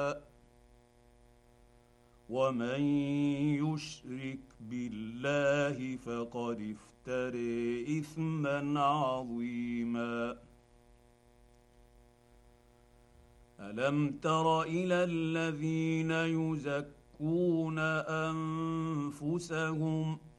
ومن يشرك بالله فقد افتري اثما عظيما. الم تر الى الذين يزكون انفسهم